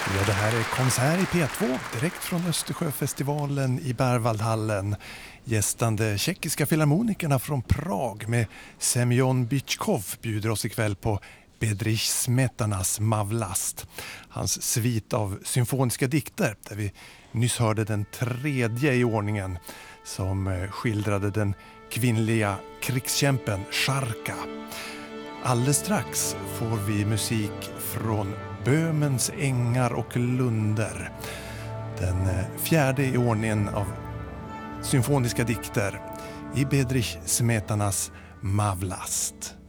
Ja, det här är konsert i P2 direkt från Östersjöfestivalen i Berwaldhallen. Gästande tjeckiska filharmonikerna från Prag med Semyon Bychkov bjuder oss ikväll på Bedřich Smetanas Mavlast. Hans svit av symfoniska dikter där vi nyss hörde den tredje i ordningen som skildrade den kvinnliga krigskämpen Scharka. Alldeles strax får vi musik från Böhmens ängar och lunder. Den fjärde i ordningen av symfoniska dikter i Bedřich Smetanas Mavlast.